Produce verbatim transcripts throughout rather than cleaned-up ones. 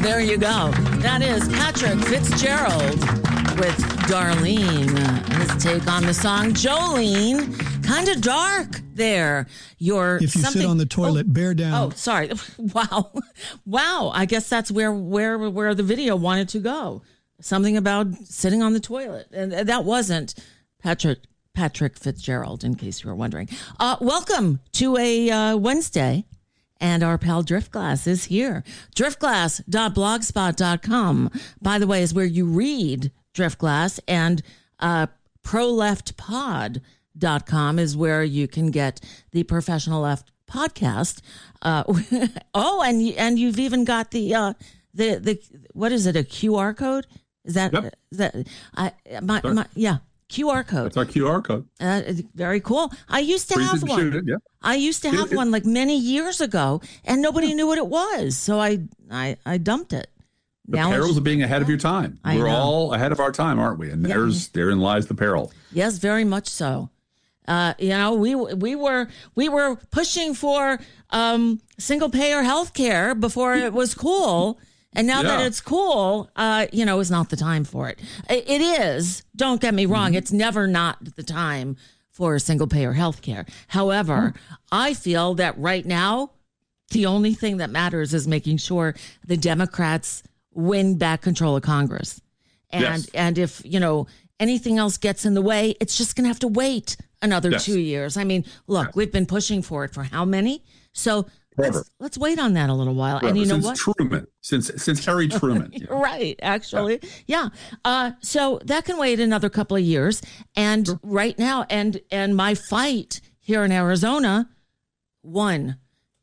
There you go. That is Patrick Fitzgerald with Darlene. His take on the song Jolene. Kind of dark there. You're if you something... sit on the toilet, oh, bear down. Oh, sorry. Wow. Wow. I guess that's where, where, where the video wanted to go. Something about sitting on the toilet. And that wasn't Patrick Patrick Fitzgerald, in case you were wondering. Uh, welcome to a uh, Wednesday. And our pal Driftglass is here. driftglass dot blogspot dot com, by the way, is where you read Driftglass. And uh, pro left pod dot com is where you can get the Professional Left podcast. Uh, oh, and and you've even got the uh, the the what is it? A Q R code? Is that yep. is that I my, my yeah. Q R code. That's our Q R code. Uh, very cool. I used to Freeze have it, one. shoot it, yeah. I used to have one like many years ago, and nobody knew what it was. So I I, I dumped it. The now perils of being ahead of your time. I We're know. all ahead of our time, aren't we? And Yeah. there's therein lies the peril. Yes, very much so. Uh, you know, we we were we were pushing for um, single payer health care before it was cool. And now Yeah. that it's cool, uh, you know, is not the time for it. It, it is. Don't get me wrong. Mm-hmm. It's never not the time for single payer health care. However, mm. I feel that right now, the only thing that matters is making sure the Democrats win back control of Congress. And yes. and if, you know, anything else gets in the way, it's just going to have to wait another yes. two years. I mean, look, yes. we've been pushing for it for how many? So let's, let's wait on that a little while. Forever. And you know since what? Truman, since since Harry Truman. Yeah. Right, actually. Yeah. yeah. Uh, so that can wait another couple of years. And sure. right now, and and my fight here in Arizona won.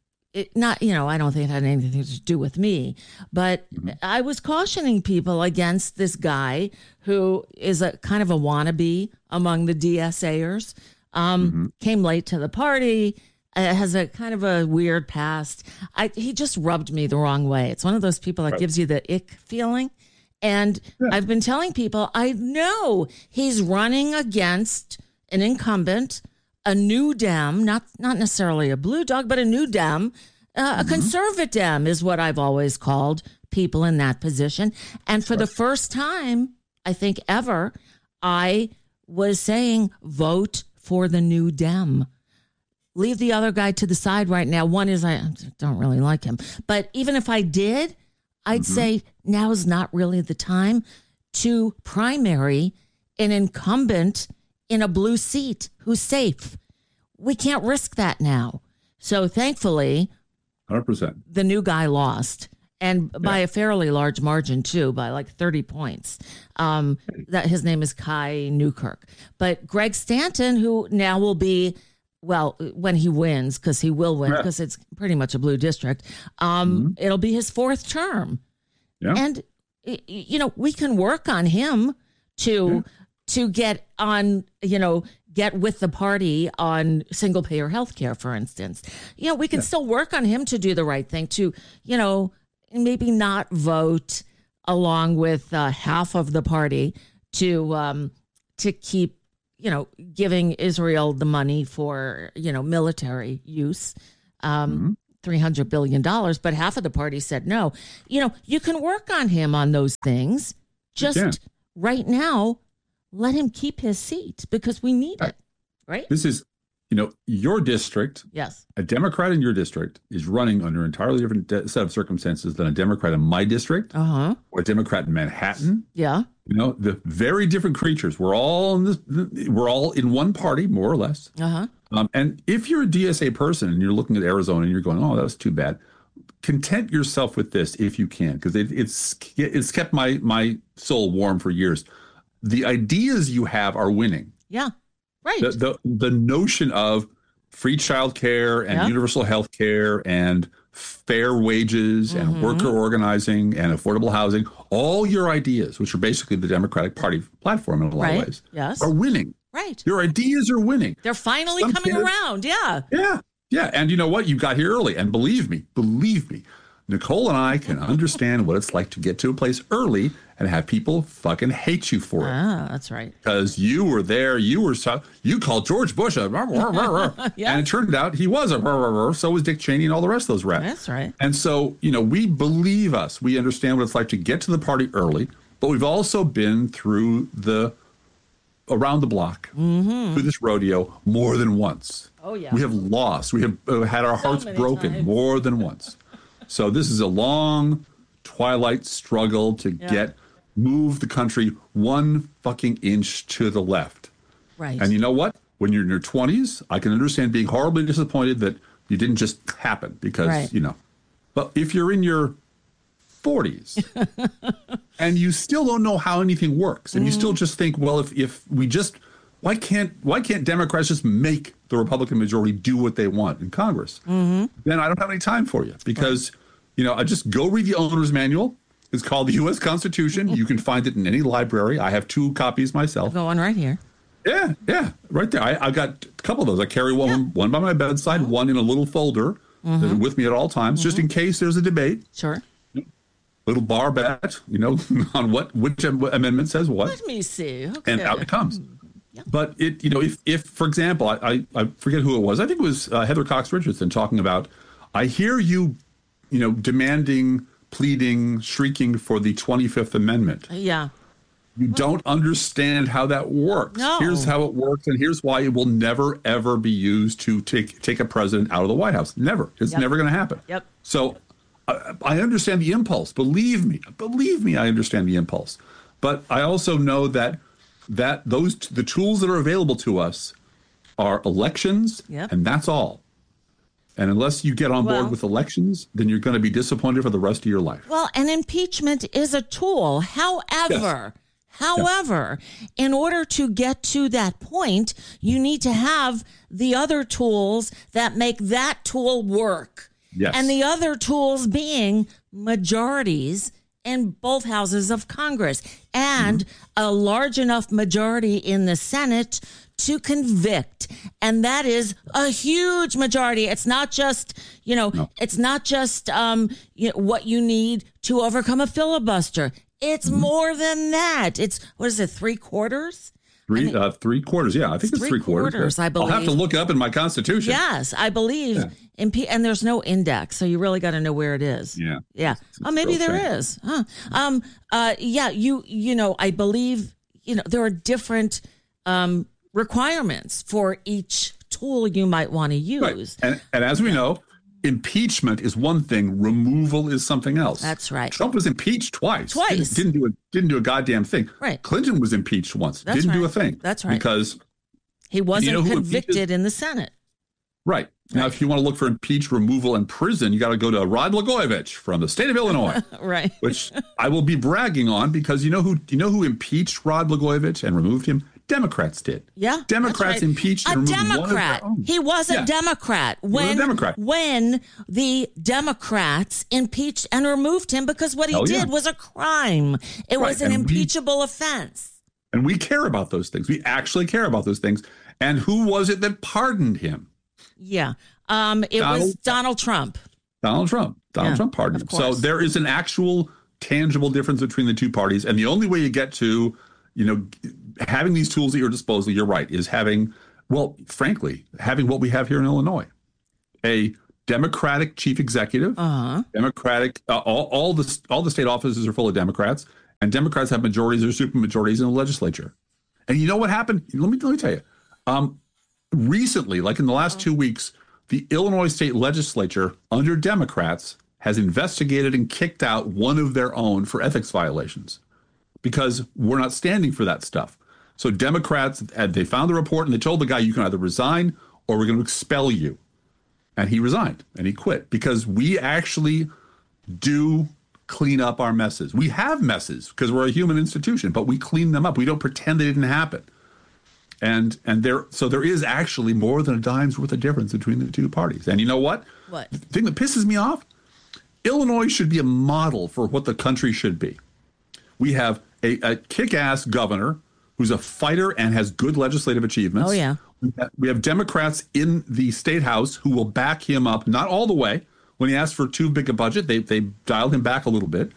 It not, you know, I don't think it had anything to do with me, but mm-hmm. I was cautioning people against this guy who is a kind of a wannabe among the DSAers. Um, mm-hmm. Came late to the party. Uh, has a kind of a weird past. I, he just rubbed me the wrong way. It's one of those people that right. gives you the ick feeling. And yeah. I've been telling people, I know he's running against an incumbent, a new Dem, not not necessarily a blue dog, but a new Dem. Uh, mm-hmm. A conservative Dem is what I've always called people in that position. And for right. the first time, I think ever, I was saying, vote for the new Dem. Leave the other guy to the side right now. One is I don't really like him. But even if I did, I'd mm-hmm. say now is not really the time to primary an incumbent in a blue seat who's safe. We can't risk that now. So thankfully, one hundred percent the new guy lost. And by yeah. a fairly large margin, too, by like thirty points. Um, that his name is Kai Newkirk. But Greg Stanton, who now will be... Well, when he wins, because he will win, because yeah. it's pretty much a blue district, um, mm-hmm. it'll be his fourth term. Yeah. And, you know, we can work on him to yeah. to get on, you know, get with the party on single payer health care, for instance. You know, we can yeah. still work on him to do the right thing, to, you know, maybe not vote along with uh, half of the party to um, to keep, you know, giving Israel the money for, you know, military use, um, mm-hmm. three hundred billion dollars, but half of the party said no. You know, you can work on him on those things. Just right now, let him keep his seat because we need it, right? This is, you know, your district. Yes. A Democrat in your district is running under an entirely different de- set of circumstances than a Democrat in my district uh-huh. or a Democrat in Manhattan. Yeah. You know, the very different creatures. We're all in this. We're all in one party, more or less. Uh-huh. Um, and if you're a D S A person and you're looking at Arizona and you're going, "Oh, that was too bad," content yourself with this if you can, because it, it's it's kept my my soul warm for years. The ideas you have are winning. Yeah, right. The the, the notion of free childcare and yeah. universal health care and fair wages mm-hmm. and worker organizing and affordable housing, all your ideas, which are basically the Democratic Party platform in a lot right. of ways, yes. are winning. Right. Your ideas are winning. They're finally Some coming kids, around. Yeah. Yeah. Yeah. And you know what? You got here early. And believe me, believe me, Nicole and I can understand what it's like to get to a place early and have people fucking hate you for it. Ah, that's right. Because you were there, you were so, you called George Bush a rah, rah, rah, rah. Yeah. And it turned out he was a rah, rah, rah. So was Dick Cheney and all the rest of those rats. That's right. And so, you know, we believe us. We understand what it's like to get to the party early, but we've also been through the around the block, mm-hmm. through this rodeo more than once. Oh, yeah. We have lost. We have uh, had our So hearts many broken times. more than once. So this is a long twilight struggle to Yeah. get move the country one fucking inch to the left. Right. And you know what? When you're in your twenties, I can understand being horribly disappointed that you didn't just happen because, Right. you know. But if you're in your forties and you still don't know how anything works and mm. you still just think, well, if if we just why can't why can't Democrats just make the Republican majority do what they want in Congress? Mm-hmm. Then I don't have any time for you because, right. you know, I just go read the owner's manual. It's called the U S Constitution. You can find it in any library. I have two copies myself. I've got one right here. Yeah, yeah, right there. I, I got a couple of those. I carry one, yeah. one by my bedside, oh. one in a little folder mm-hmm. with me at all times, mm-hmm. just in case there's a debate. Sure. Little bar bet, you know, on what which amendment says what. Let me see. Okay. And out it comes. Yeah. But it, you know, if, if for example, I, I, I forget who it was. I think it was uh, Heather Cox Richardson talking about, I hear you, you know, demanding, pleading, shrieking for the twenty-fifth Amendment. Yeah. You don't understand how that works. No. Here's how it works, and here's why it will never, ever be used to take take a president out of the White House. Never. It's yep. never going to happen. Yep. So I, I understand the impulse. Believe me. Believe me, I understand the impulse. But I also know that that those the tools that are available to us are elections, yep. and that's all. And unless you get on well, board with elections, then you're going to be disappointed for the rest of your life. Well, and impeachment is a tool. However, yes. However, yeah. in order to get to that point, you need to have the other tools that make that tool work. Yes. And the other tools being majorities in both houses of Congress and mm-hmm. a large enough majority in the Senate to convict. And that is a huge majority. It's not just, you know, no. it's not just um, you know, what you need to overcome a filibuster. It's mm-hmm. more than that. It's, what is it, three quarters? Three, I mean, uh, three quarters. Yeah, I think it's three, three quarters. quarters I believe. I'll have to look up in my Constitution. Yes, I believe. Yeah. Impe- and there's no index, so you really got to know where it is. Yeah. Yeah. It's, it's oh, maybe there shame. is. Huh. Um. Uh. Yeah. You. You know. I believe. You know. There are different um requirements for each tool you might want to use. Right. And and as we yeah. know, impeachment is one thing. Removal is something else. That's right. Trump was impeached twice. Twice. Didn't, didn't do a didn't do a goddamn thing. Right. Clinton was impeached once. That's didn't right. do a thing. That's right. Because he wasn't you know convicted in the Senate. Right. Now, right. if you want to look for impeached, removal, and prison, you got to go to Rod Blagojevich from the state of Illinois. Right. Which I will be bragging on because you know who you know who impeached Rod Blagojevich and removed him? Democrats did. Yeah. Democrats right. impeached a and removed Democrat. One of he was a yeah. Democrat when he was a Democrat. when the Democrats impeached and removed him because what he Hell did yeah. was a crime. It right. was an and impeachable we, offense. And we care about those things. We actually care about those things. And who was it that pardoned him? Yeah. Um, it Donald, was Donald Trump. Donald Trump. Donald yeah, Trump pardoned him. So there is an actual tangible difference between the two parties. And the only way you get to, you know, having these tools at your disposal, you're right, is having, well, frankly, having what we have here in Illinois, a Democratic chief executive, uh-huh. Democratic, uh, all, all the all the state offices are full of Democrats, and Democrats have majorities or supermajorities in the legislature. And you know what happened? Let me let me tell you. Um, recently, like in the last two weeks, the Illinois state legislature under Democrats has investigated and kicked out one of their own for ethics violations because we're not standing for that stuff. So Democrats, they found the report and they told the guy, you can either resign or we're going to expel you. And he resigned and he quit because we actually do clean up our messes. We have messes because we're a human institution, but we clean them up. We don't pretend they didn't happen. And and there, so there is actually more than a dime's worth of difference between the two parties. And you know what? What? The thing that pisses me off, Illinois should be a model for what the country should be. We have a, a kick-ass governor who's a fighter and has good legislative achievements. Oh, yeah. We have, we have Democrats in the state house who will back him up, not all the way, when he asked for too big a budget, they they dialed him back a little bit.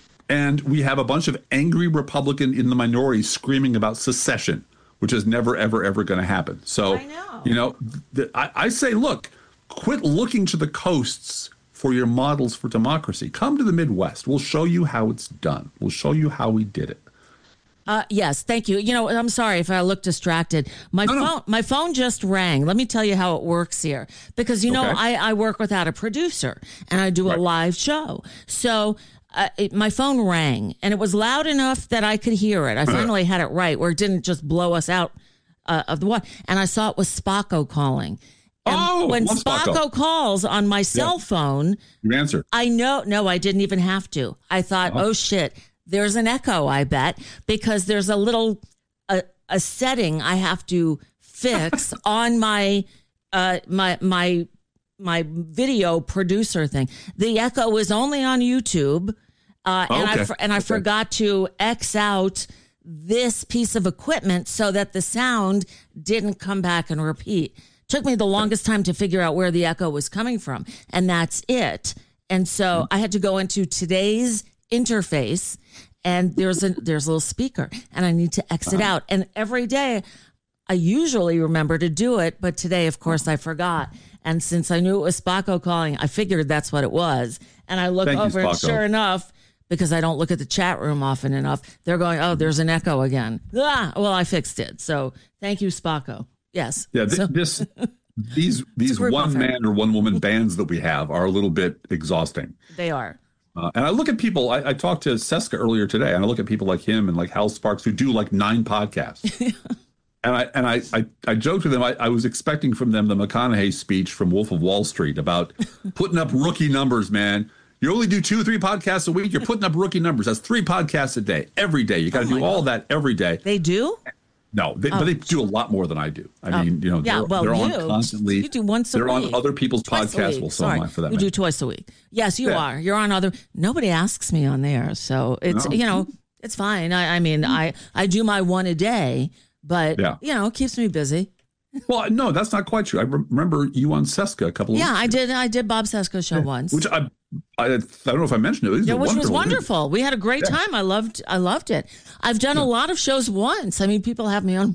And we have a bunch of angry Republican in the minority screaming about secession, which is never, ever, ever going to happen. So, I know. you know, the, I, I say, look, quit looking to the coasts for your models for democracy. Come to the Midwest. We'll show you how it's done. We'll show you how we did it. Uh, yes, thank you. You know, I'm sorry if I look distracted. My No, no. phone, my phone just rang. Let me tell you how it works here, because you know Okay. I, I work without a producer and I do Right. a live show. So uh, it, my phone rang and it was loud enough that I could hear it. I finally had it right, where it didn't just blow us out uh, of the water. And I saw it was Spocko calling. And Oh, when love Spocko. Spocko. calls on my cell phone, You answer. I know. No, I didn't even have to. I thought, oh, shit, there's an echo, I bet, because there's a little, a, a setting I have to fix on my, uh, my, my, my video producer thing. The echo is only on YouTube. Uh, and Okay. I, and I Okay. forgot to X out this piece of equipment so that the sound didn't come back and repeat. Took me the longest time to figure out where the echo was coming from, and that's it. And so I had to go into today's interface, and there's a there's a little speaker, and I need to exit out. And every day, I usually remember to do it, but today, of course, I forgot. And since I knew it was Spocko calling, I figured that's what it was. And I look Thank you, over, and Spocko. sure enough, because I don't look at the chat room often enough, they're going, "Oh, there's an echo again." Ah, well, I fixed it. So thank you, Spocko. Yes. Yeah, th- So- this these these group one effort. man or one woman bands that we have are a little bit exhausting. They are. Uh, and I look at people. I, I talked to Seska earlier today, and I look at people like him and like Hal Sparks who do like nine podcasts. and I and I I, I joked with them. I, I was expecting from them the McConaughey speech from Wolf of Wall Street about putting up rookie numbers, man. You only do two, three podcasts a week. You're putting up rookie numbers. That's three podcasts a day, every day. You got to Oh do my all God. that every day. They do? No, they, but they do a lot more than I do. I Oh. mean, you know, Yeah, they're, well, they're on you- constantly. you do once a they're week. on other people's Twice a podcasts. week. Well, so Sorry. am I, for that You matter. do twice a week. Yes, you Yeah. are. You're on other. Nobody asks me on there, so it's No. you know it's fine. I, I mean, I I do my one a day, but Yeah. you know, it keeps me busy. Well, no, that's not quite true. I re- remember you on Seska a couple of Yeah, weeks I did. I did Bob Sesko's show once. Which I, I, I don't know if I mentioned it. It was Yeah, which was wonderful. wonderful. We had a great Yeah. time. I loved. I loved it. I've done a lot of shows once. I mean, people have me on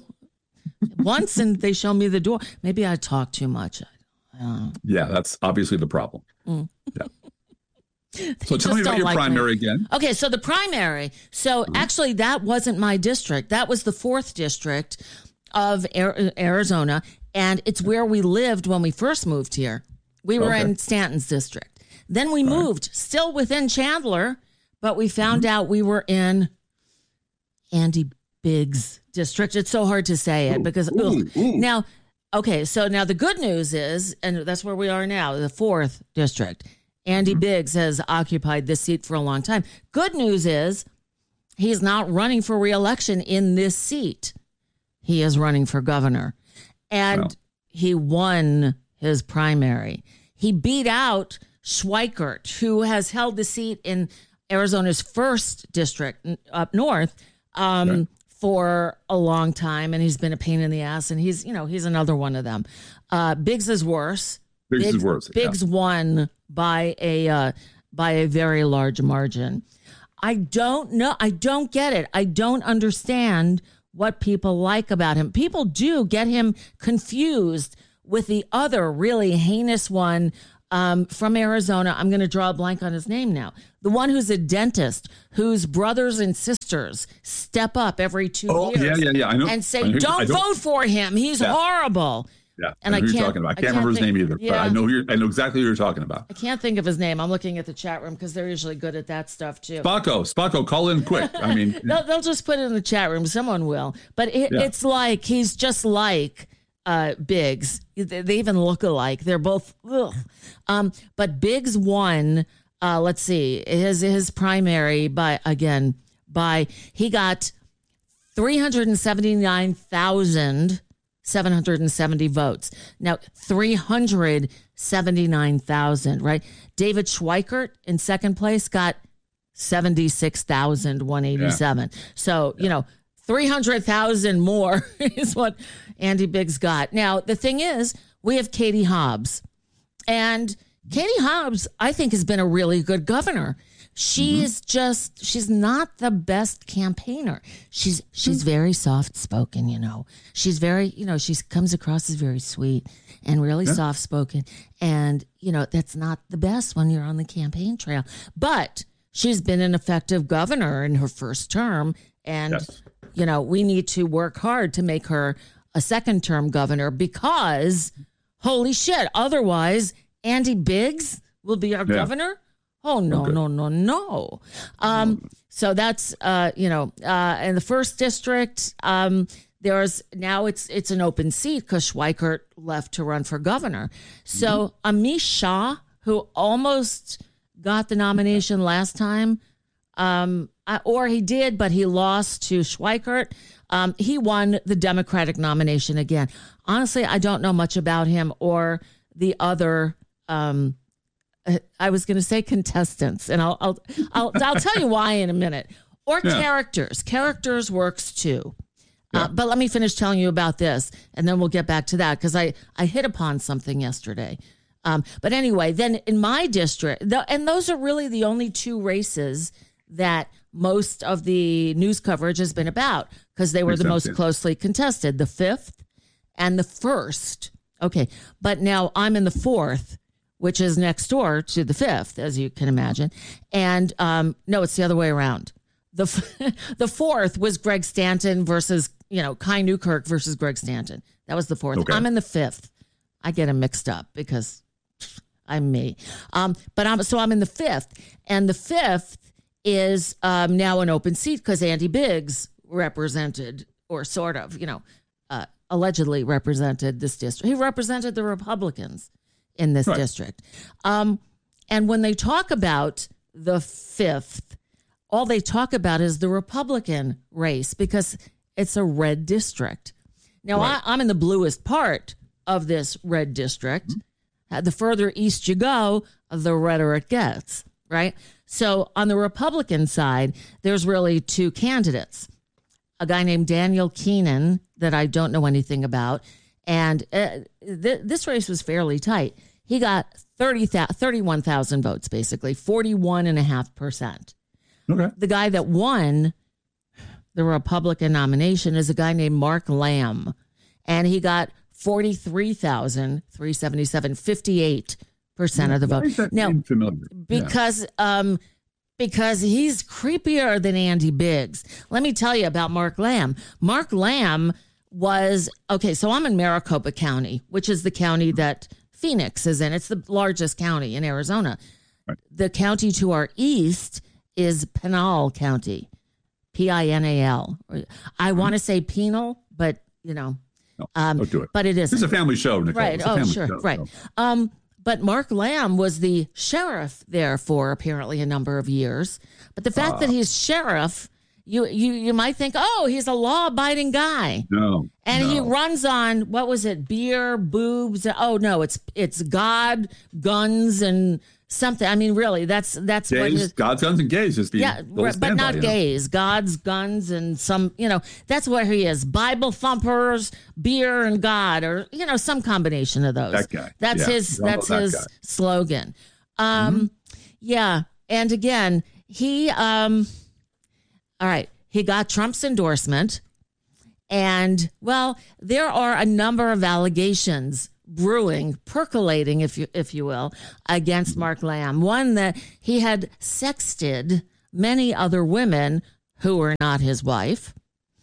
once, and they show me the door. Maybe I talk too much. I don't know. Yeah, that's obviously the problem. Mm. Yeah. They So tell just me about don't your like me. primary again. Okay, so the primary. So actually, that wasn't my district. That was the fourth district of Ar- Arizona, and it's where we lived when we first moved here. We were Okay. in Stanton's district. Then we moved, still within Chandler, but we found out we were in Andy Biggs' district. It's so hard to say it because ooh, ugh. ooh. now, okay, so now the good news is, and that's where we are now, the fourth district. Andy Biggs has occupied this seat for a long time. Good news is he's not running for reelection in this seat. He is running for governor. And Wow. he won his primary. He beat out Schweikert, who has held the seat in Arizona's first district n- up north um, Right. for a long time. And he's been a pain in the ass. And he's, you know, he's another one of them. Uh, Biggs is worse. Biggs is worse, yeah. Biggs won by a uh, by a very large margin. I don't know. I don't get it. I don't understand what people like about him. People do get him confused with the other really heinous one um, from Arizona. I'm going to draw a blank on his name now. The one who's a dentist, whose brothers and sisters step up every two Oh, years yeah, yeah, yeah. I know. and say, I know- don't, I don't- vote for him. He's Yeah. horrible. Yeah, And I I know who can't- you're talking about. I I can't can't remember his think- name either, but yeah. I know who you're, I know exactly who you're talking about. I can't think of his name. I'm looking at the chat room because they're usually good at that stuff too. Spocko, Spocko, call in quick. I mean, They'll, they'll just put it in the chat room. Someone will. But it, Yeah. it's like he's just like uh, Biggs. They, they even look alike. They're both. Ugh. Um, but Biggs won. Uh, let's see. His his primary by again by he got three hundred seventy nine thousand seven hundred seventy votes. Now three hundred seventy nine thousand. Right. David Schweikert in second place got seventy-six thousand one hundred eighty-seven. Yeah. So, you know, three hundred thousand more is what Andy Biggs got. Now, the thing is, we have Katie Hobbs, and Katie Hobbs, I think, has been a really good governor. She mm-hmm. is just, she's not the best campaigner. She's she's mm-hmm. very soft-spoken, you know. She's very, you know, she comes across as very sweet and really yeah. soft-spoken. And, you know, that's not the best when you're on the campaign trail. But she's been an effective governor in her first term. And, yes. you know, we need to work hard to make her a second-term governor because, holy shit, otherwise Andy Biggs will be our yeah. governor? Oh, no, okay. no, no, no. Um, so that's, uh, you know, uh, in the first district, um, there's now it's it's an open seat because Schweikert left to run for governor. So mm-hmm. Amish Shah, who almost got the nomination last time, um, or he did, but he lost to Schweikert. Um, he won the Democratic nomination again. Honestly, I don't know much about him or the other um I was going to say contestants, and I'll I'll I'll, I'll tell you why in a minute. Or yeah. characters. Characters works too. Yeah. Uh, but let me finish telling you about this, and then we'll get back to that because I, I hit upon something yesterday. Um, but anyway, then in my district, the, and those are really the only two races that most of the news coverage has been about because they were Makes the most sense. closely contested, the fifth and the first. Okay, but now I'm in the fourth, which is next door to the fifth, as you can imagine. And um, no, it's the other way around. The the fourth was Greg Stanton versus, you know, Kai Newkirk versus Greg Stanton. That was the fourth. Okay. I'm in the fifth. I get them mixed up because I'm me. Um, but I'm so I'm in the fifth. And the fifth is um, now an open seat because Andy Biggs represented, or sort of, you know, uh, allegedly represented this district. He represented the Republicans in this right. district. Um, and when they talk about the fifth, all they talk about is the Republican race because it's a red district. Now, right. I, I'm in the bluest part of this red district. Mm-hmm. The further east you go, the redder it gets, right? So on the Republican side, there's really two candidates. A guy named Daniel Keenan that I don't know anything about, and uh, th- this race was fairly tight. He got thirty, thirty-one thousand votes, basically, forty-one point five percent. Okay. The guy that won the Republican nomination is a guy named Mark Lamb, and he got forty-three thousand three hundred seventy-seven, fifty-eight percent yeah, of the vote. That now, familiar? Because, yeah. um, because he's creepier than Andy Biggs. Let me tell you about Mark Lamb. Mark Lamb was, okay, so I'm in Maricopa County, which is the county that Phoenix is in. It's the largest county in Arizona. Right. The county to our east is Pinal County, P I N A L. I mm-hmm. want to say penal, but, you know. No, um, don't do it. But it isn't. This is a family show, Nicole. Right. Oh, sure. Show, right. So. Um, but Mark Lamb was the sheriff there for apparently a number of years. But the fact uh, that he's sheriff, you, you you might think, oh, he's a law-abiding guy. No. And no. he runs on, what was it, beer, boobs? Oh, no, it's it's God, guns, and something. I mean, really, that's that's gays, what his, God's, guns, and gays. Just yeah, but not by, gays. Know? God's, guns, and some, you know, that's what he is. Bible thumpers, beer, and God, or, you know, some combination of those. That guy. That's yeah, his, that's that his guy. slogan. Um, mm-hmm. Yeah. And again, he, um, all right, he got Trump's endorsement. And, well, there are a number of allegations brewing, percolating, if you if you will, against Mark Lamb. One, that he had sexted many other women who were not his wife.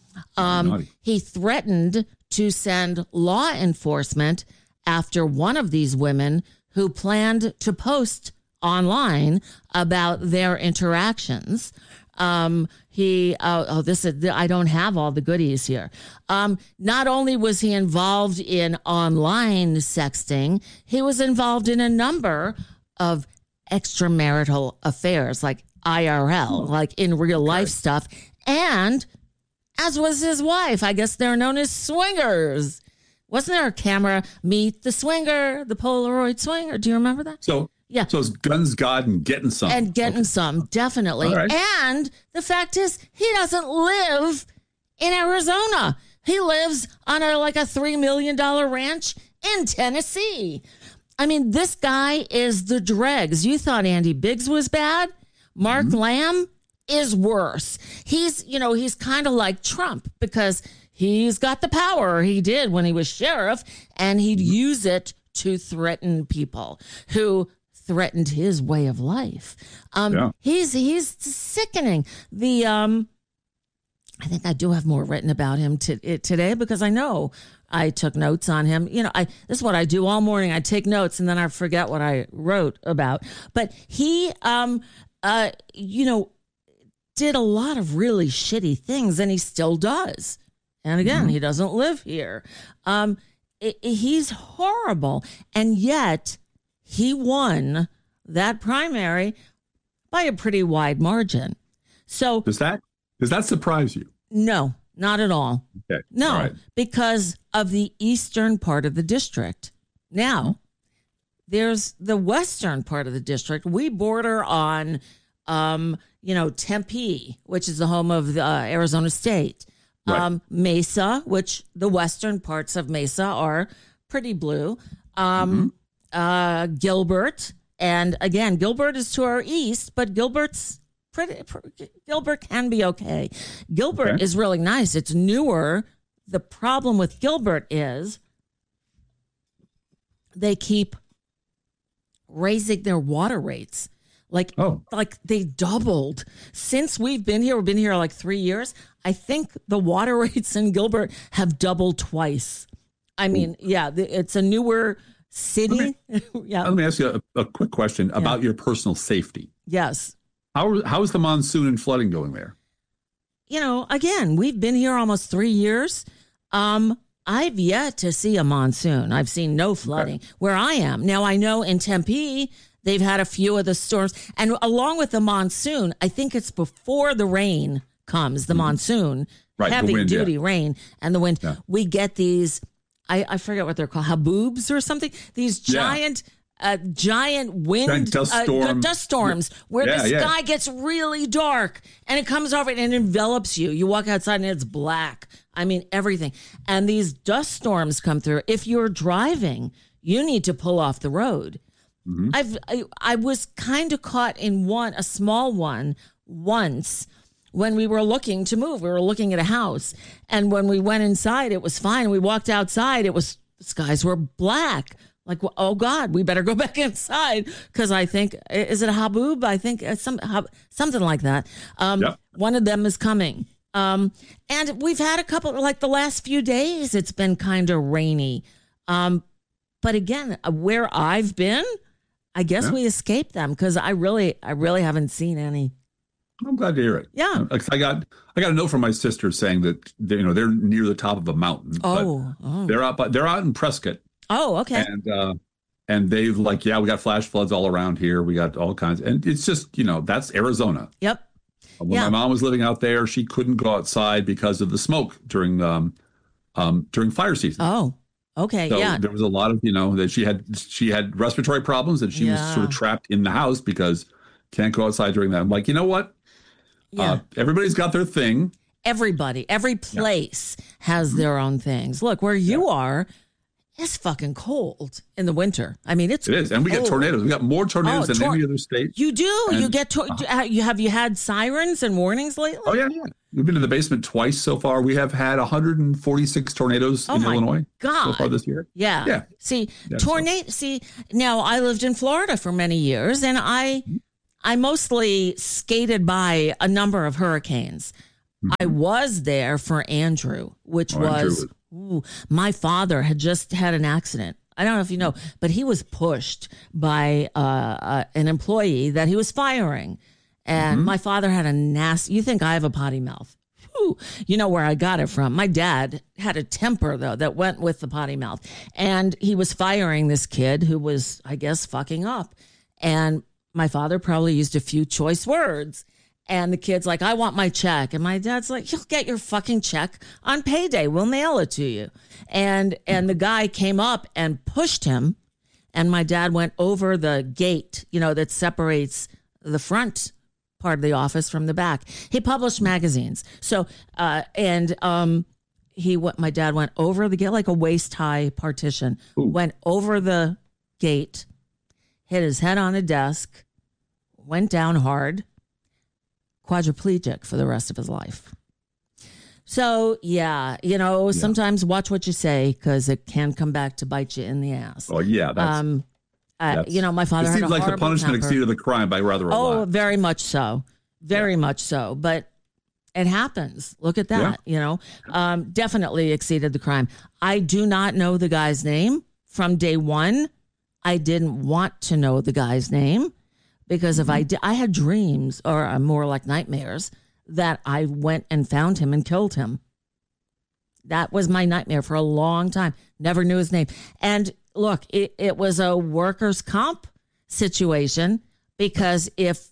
Um, he threatened to send law enforcement after one of these women who planned to post online about their interactions. Um, he, uh, oh, this is, I don't have all the goodies here. Um, not only was he involved in online sexting, he was involved in a number of extramarital affairs, like I R L, oh, like in real life okay. stuff. And as was his wife, I guess they're known as swingers. Wasn't there a camera, Meet the Swinger, the Polaroid Swinger? Do you remember that? So, yeah. So it's guns, God, and getting some. And getting okay. some, definitely. Right. And the fact is, he doesn't live in Arizona. He lives on a like a three million dollars ranch in Tennessee. I mean, this guy is the dregs. You thought Andy Biggs was bad. Mark mm-hmm. Lamb is worse. He's, you know, he's kind of like Trump because he's got the power. He did when he was sheriff, and he'd mm-hmm. use it to threaten people who threatened his way of life. Um, yeah. He's he's sickening. The um, I think I do have more written about him to, today because I know I took notes on him. You know, I this is what I do all morning. I take notes and then I forget what I wrote about. But he, um, uh, you know, did a lot of really shitty things, and he still does. And again, mm-hmm. he doesn't live here. Um, it, it, he's horrible, and yet he won that primary by a pretty wide margin. So does that does that surprise you? No, not at all. Okay. No, all right. Because of the eastern part of the district. Now, there's the western part of the district. We border on, um, you know, Tempe, which is the home of the, uh, Arizona State. Right. Um, Mesa, which the western parts of Mesa are pretty blue. Um, mm-hmm. uh, Gilbert. And again, Gilbert is to our east, but Gilbert's pretty, Gilbert can be okay. Gilbert okay. is really nice. It's newer. The problem with Gilbert is they keep raising their water rates. Like, oh. like they doubled since we've been here. We've been here like three years. I think the water rates in Gilbert have doubled twice. I mean, Ooh. yeah, it's a newer city. Let me, yeah. Let me ask you a, a quick question yeah. about your personal safety. Yes. How how is the monsoon and flooding going there? You know, again, we've been here almost three years. Um, I've yet to see a monsoon. I've seen no flooding okay. where I am. Now, I know in Tempe, they've had a few of the storms. And along with the monsoon, I think it's before the rain comes, the mm-hmm. monsoon, right, heavy wind, duty yeah. rain and the wind. Yeah. We get these, I, I forget what they're called, haboobs or something. These giant... Yeah. Uh, giant wind giant dust, uh, storm. dust storms where yeah, the sky yeah. gets really dark and it comes over and it envelops you. You walk outside and it's black. I mean, everything. And these dust storms come through. If you're driving, you need to pull off the road. Mm-hmm. I've I, I was kind of caught in one, a small one once when we were looking to move. We were looking at a house, and when we went inside, it was fine. We walked outside, it was the skies were black. Like, oh, God, we better go back inside because I think, is it a haboob? I think it's some, something like that. Um, yep. One of them is coming. Um, and we've had a couple, like the last few days, it's been kind of rainy. Um, but again, where I've been, I guess yeah. we escaped them because I really, I really haven't seen any. I'm glad to hear it. Yeah. I got I got a note from my sister saying that they, you know they're near the top of a mountain. Oh, oh. They're out, but they're out in Prescott. Oh, okay. And uh, and they've like, yeah, we got flash floods all around here. We got all kinds. And it's just, you know, that's Arizona. Yep. When yeah. my mom was living out there, she couldn't go outside because of the smoke during um, um, during fire season. Oh, okay. So yeah. there was a lot of, you know, that she had she had respiratory problems and she yeah. was sort of trapped in the house because can't go outside during that. I'm like, you know what? Yeah. Uh, everybody's got their thing. Everybody, every place yeah. has their own things. Look, where you yeah. are, it's fucking cold in the winter. I mean, it's it is, and we cold. get tornadoes. We got more tornadoes oh, than tor- any other state. You do. And, you get. To- uh, you have you had sirens and warnings lately? Oh yeah, yeah. We've been in the basement twice so far. We have had one hundred forty-six tornadoes oh in my Illinois God. so far this year. Yeah. Yeah. See, yeah, tornado. So. See, now I lived in Florida for many years, and I, I mostly skated by a number of hurricanes. Mm-hmm. I was there for Andrew, which oh, was. Andrew. Ooh, my father had just had an accident. I don't know if you know, but he was pushed by uh, uh, an employee that he was firing. And mm-hmm. my father had a nasty, you think I have a potty mouth. Whew. You know where I got it from. My dad had a temper, though, that went with the potty mouth. And he was firing this kid who was, I guess, fucking up. And my father probably used a few choice words. And the kid's like, I want my check. And my dad's like, you'll get your fucking check on payday. We'll mail it to you. And and the guy came up and pushed him. And my dad went over the gate, you know, that separates the front part of the office from the back. He published magazines. So, uh, and um, he, what my dad went over the gate, like a waist high partition, Ooh. went over the gate, hit his head on a desk, went down hard, quadriplegic for the rest of his life. So, yeah, you know, yeah. sometimes watch what you say because it can come back to bite you in the ass. Oh, yeah. That's, um, uh, that's, you know, my father it had seems a like the punishment temper. exceeded the crime by rather a oh, lot. Oh, very much so. Very yeah. much so. But it happens. Look at that. Yeah. You know, um, definitely exceeded the crime. I do not know the guy's name from day one. I didn't want to know the guy's name because mm-hmm. if I did, I had dreams or uh, more like nightmares that I went and found him and killed him. That was my nightmare for a long time. Never knew his name. And look, it, it was a workers' comp situation because if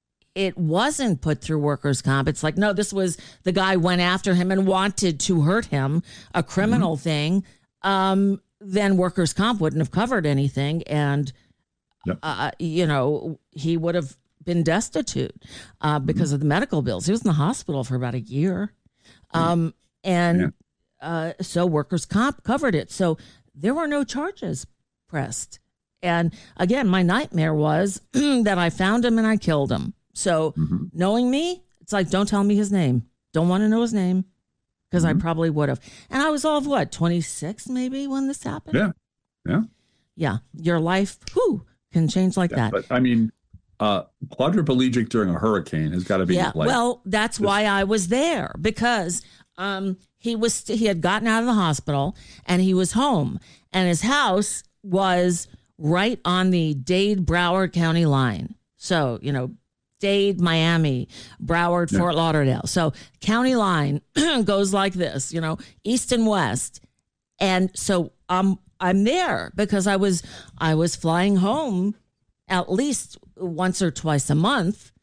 it wasn't put through workers' comp, it's like, no, this was the guy went after him and wanted to hurt him, a criminal mm-hmm. thing, um, then workers' comp wouldn't have covered anything. And, yep. uh, you know, he would have been destitute uh, because mm-hmm. of the medical bills. He was in the hospital for about a year. Um, and yeah. uh, so workers' comp covered it. So there were no charges pressed. And again, my nightmare was that I found him and I killed him. So mm-hmm. knowing me, it's like, don't tell me his name. Don't want to know his name because mm-hmm. I probably would have. And I was all of what, twenty-six maybe when this happened? Yeah. Yeah. Yeah. Your life whew, can change like yeah, that. But I mean, uh, quadriplegic during a hurricane has got to be. Yeah. Like, well, that's this- why I was there because um, he was, he had gotten out of the hospital and he was home and his house was right on the Dade Broward County line. So, you know, Dade, Miami, Broward, yeah. Fort Lauderdale. So county line goes like this, you know, east and west. And so um, I'm there because I was I was flying home at least once or twice a month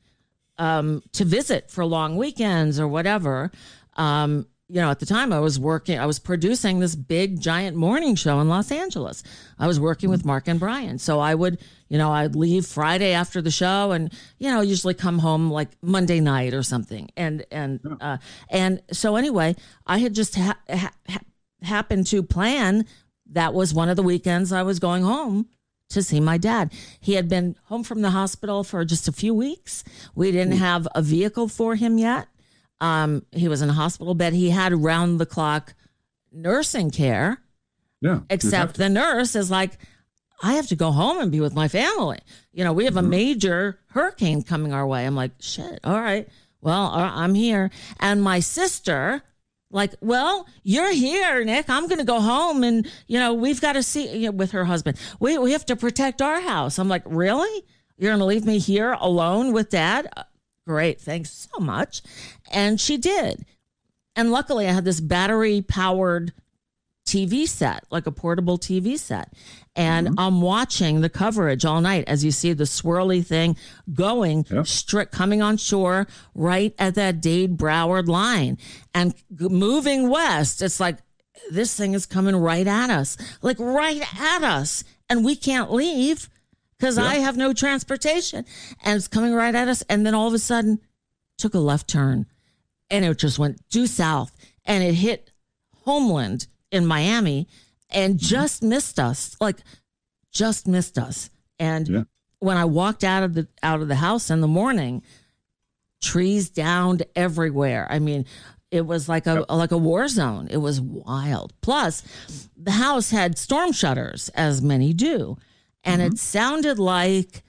um, to visit for long weekends or whatever. Um, you know, at the time I was working, I was producing this big giant morning show in Los Angeles. I was working with Mark and Brian. So I would, you know, I'd leave Friday after the show and, you know, usually come home like Monday night or something. And, and, uh, and so anyway, I had just ha- ha- happened to plan that was one of the weekends I was going home to see my dad. He had been home from the hospital for just a few weeks. We didn't have a vehicle for him yet. Um, he was in a hospital bed. He had round the clock nursing care. Yeah. Except the nurse is like, I have to go home and be with my family. You know, we have a major hurricane coming our way. I'm like, shit. All right. Well, I'm here. And my sister, like, well, you're here, Nick. I'm going to go home. And, you know, we've got to see you know, with her husband. We, we have to protect our house. I'm like, really? You're going to leave me here alone with dad? Great. Thanks so much. And she did. And luckily I had this battery powered T V set, like a portable T V set. And mm-hmm. I'm watching the coverage all night as you see the swirly thing going, yep. strict coming on shore right at that Dade Broward line and g- moving west. It's like, this thing is coming right at us, like right at us. And we can't leave because yeah. I have no transportation and it's coming right at us. And then all of a sudden took a left turn and it just went due south and it hit Homeland in Miami and just mm-hmm. missed us, like just missed us. And yeah. when I walked out of the, out of the house in the morning, trees downed everywhere. I mean, it was like a, yep. like a war zone. It was wild. Plus the house had storm shutters as many do. And mm-hmm. it sounded like,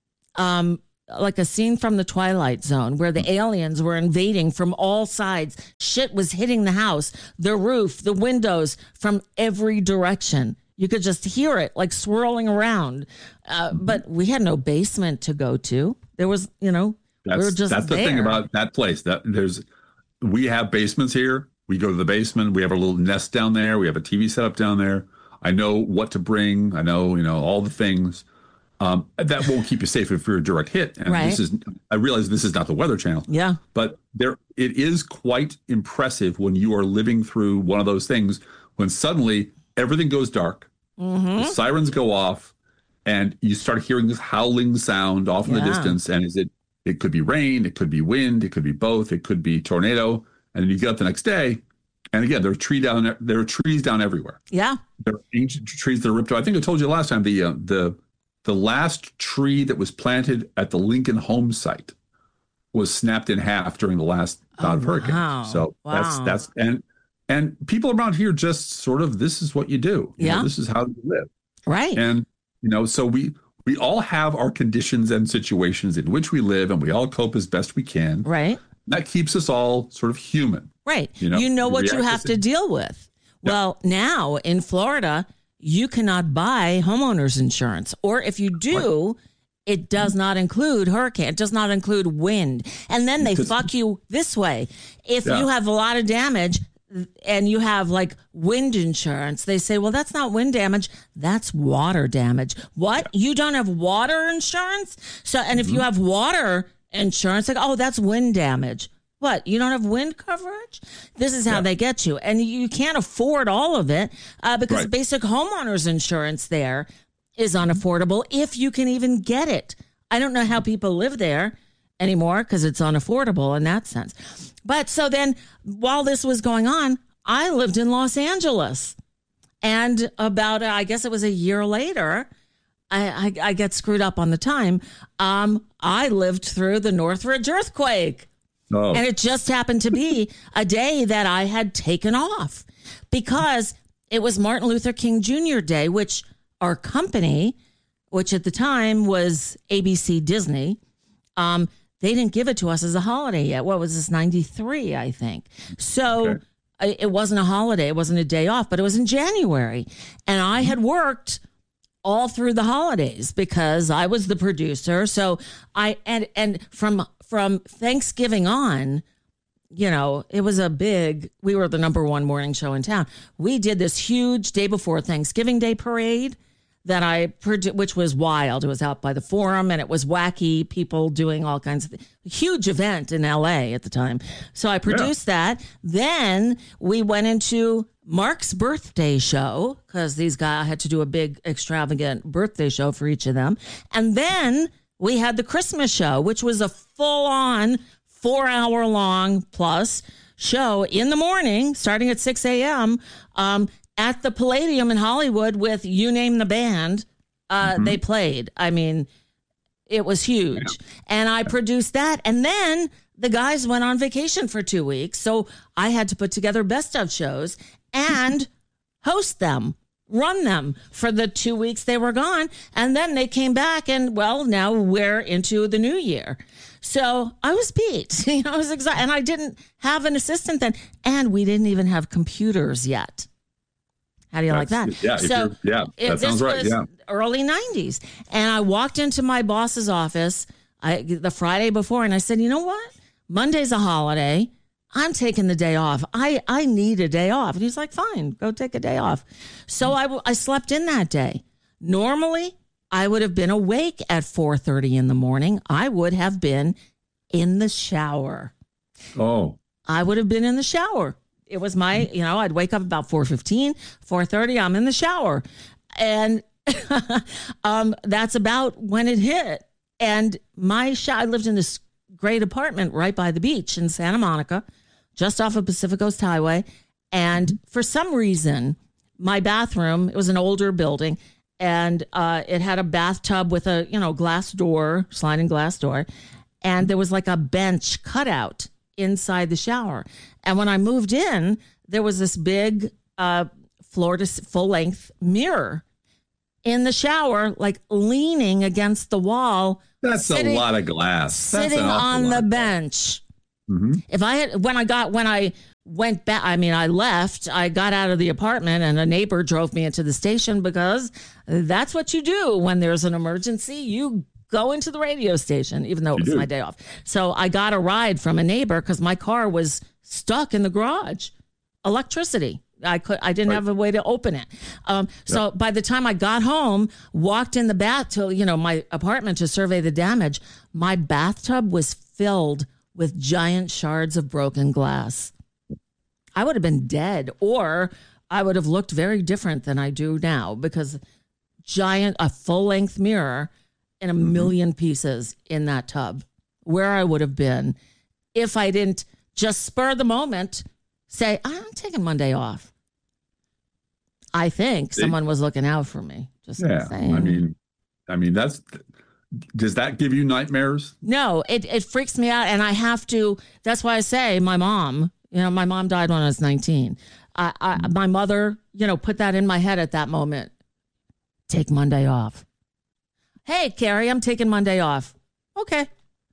um, like a scene from the Twilight Zone where the aliens were invading from all sides. Shit was hitting the house, the roof, the windows from every direction. You could just hear it like swirling around. Uh, but we had no basement to go to. There was, you know, that's, we were just That's the there. thing about that place. That there's, we have basements here. We go to the basement. We have a little nest down there. We have a T V set up down there. I know what to bring. I know, you know, all the things. Um, that won't keep you safe if you're a direct hit. And right. this is, I realize this is not the Weather Channel. Yeah. But there, it is quite impressive when you are living through one of those things, when suddenly everything goes dark, mm-hmm. the sirens go off, and you start hearing this howling sound off in yeah. the distance. And is it, it could be rain, it could be wind, it could be both, it could be tornado. And then you get up the next day And again, there are tree down there are trees down everywhere. Yeah. There are ancient trees that are ripped out. I think I told you last time the uh, the the last tree that was planted at the Lincoln home site was snapped in half during the last bout Oh, of hurricane. wow. So that's Wow. that's and and people around here just sort of this is what you do. You know, Yeah. this is how you live. Right. And you know, so we we all have our conditions and situations in which we live, and we all cope as best we can. right. That keeps us all sort of human. Right. You You know, know, what you react have to to it. deal with. Yeah. Well, now in Florida, you cannot buy homeowners insurance. Or if you do, it does not include hurricane. It does not include wind. And then they Because- fuck you this way. If Yeah. you have a lot of damage and you have like wind insurance, they say, well, that's not wind damage. That's water damage. What? You don't have water insurance? So, and if Mm-hmm. you have water insurance, like, oh, that's wind damage. What? You don't have wind coverage? This is how Yeah. they get you. And you can't afford all of it uh, because Right. basic homeowners insurance there is unaffordable if you can even get it. I don't know how people live there anymore because it's unaffordable in that sense. But so then while this was going on, I lived in Los Angeles. And about, uh, I guess it was a year later, I, I, I get screwed up on the time. Um, I lived through the Northridge earthquake. Oh, And it just happened to be a day that I had taken off because it was Martin Luther King Junior Day, which our company, which at the time was A B C Disney, um, they didn't give it to us as a holiday yet. What was this, ninety-three, I think. So Okay. I- it wasn't a holiday. It wasn't a day off, but it was in January. And I had worked all through the holidays because I was the producer. So I and and from from Thanksgiving on, you know, it was a big, we were the number one morning show in town. We did this huge day before Thanksgiving Day parade that I produ- which was wild. It was out by the Forum and it was wacky, people doing all kinds of th- huge event in L A at the time. So I produced that. Then we went into Mark's birthday show because these guys I had to do a big extravagant birthday show for each of them. And then we had the Christmas show, which was a full on four hour long plus show in the morning, starting at six a.m. Um, at the Palladium in Hollywood with You Name the Band. Uh, They played. I mean, it was huge. And I produced that. And then the guys went on vacation for two weeks. So I had to put together best of shows and host them, run them for the two weeks they were gone. And then they came back and, well, now we're into the new year. So I was beat. You know, I was excited. And I didn't have an assistant then. And we didn't even have computers yet. How do you like that? That's- yeah, if So you're- yeah, it- that sounds this right, was yeah. early nineties. And I walked into my boss's office I, the Friday before and I said, you know what? Monday's a holiday. I'm taking the day off. I, I need a day off. And he's like, fine, go take a day off. So I, w- I slept in that day. Normally, I would have been awake at four thirty in the morning. I would have been in the shower. oh, I would have been in the shower. It was my, you know, I'd wake up about four fifteen, four thirty. I'm in the shower. And um, that's about when it hit. And my shower, I lived in this great apartment right by the beach in Santa Monica, just off of Pacific Coast Highway. And for some reason, my bathroom, it was an older building, and uh, it had a bathtub with a, you know, glass door, sliding glass door. And there was like a bench cutout inside the shower. And when I moved in, there was this big uh, floor to full length mirror in the shower, like leaning against the wall, that's Sitting- a lot of glass. That's sitting an awful on lot the of glass. bench. Mm-hmm. If I had, when I got, when I went back, I mean, I left, I got out of the apartment and a neighbor drove me into the station because that's what you do when there's an emergency. You go into the radio station, even though it You was do. my day off. So I got a ride from a neighbor because my car was stuck in the garage. Electricity. I could. I didn't Right. have a way to open it. Um, so by the time I got home, walked in the bath to you know my apartment to survey the damage, my bathtub was filled with giant shards of broken glass. I would have been dead, or I would have looked very different than I do now because giant, a full length mirror and a million pieces in that tub, where I would have been if I didn't just spur the moment say, I'm taking Monday off. I think someone was looking out for me. Just yeah. saying. I mean, I mean, that's, does that give you nightmares? No, it, it freaks me out. And I have to, that's why I say my mom, you know, my mom died when I was nineteen. I, I, my mother, you know, put that in my head at that moment. Take Monday off. Hey, Carrie, I'm taking Monday off. Okay.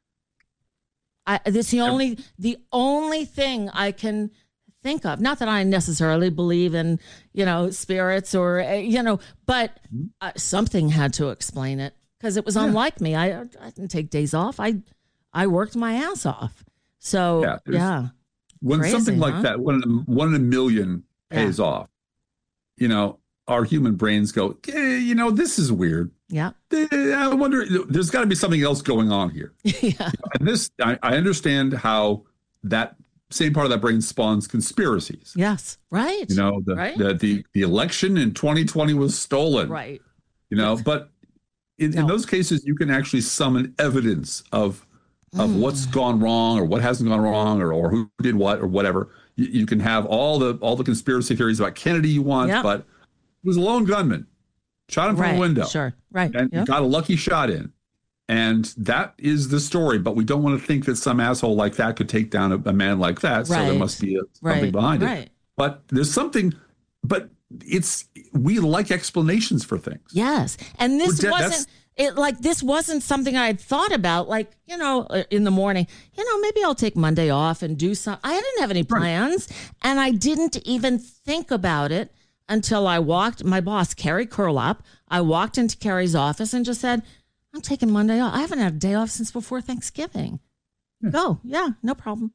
I, this the only the only thing I can think of. Not that I necessarily believe in, you know, spirits or, you know, but uh, something had to explain it because it was yeah. unlike me. I, I didn't take days off. I I worked my ass off. So, yeah. yeah. When Crazy, something like huh? that, one in a, one in a million pays yeah. off, you know, our human brains go, eh, you know, this is weird. Yeah. I wonder, there's got to be something else going on here. yeah. And this, I, I understand how that same part of that brain spawns conspiracies. Yes. Right. You know, the, right? the, the, the election in twenty twenty was stolen. Right. You know, but in, no. in those cases, you can actually summon evidence of of mm. what's gone wrong or what hasn't gone wrong or, or who did what or whatever. You, you can have all the all the conspiracy theories about Kennedy you want, yep. but he was a lone gunman. Shot him from right. a window. Sure. Right. And yep. got a lucky shot in. And that is the story. But we don't want to think that some asshole like that could take down a, a man like that. Right. So there must be a, something right. behind right. it. But there's something, but it's, we like explanations for things. Yes. And this de- wasn't, it like, this wasn't something I had thought about. Like, you know, in the morning, you know, maybe I'll take Monday off and do some, I didn't have any plans. Right. And I didn't even think about it until I walked, my boss, Carrie Curlop, I walked into Carrie's office and just said, I'm taking Monday off. I haven't had a day off since before Thanksgiving. Yeah. Go. Yeah, no problem.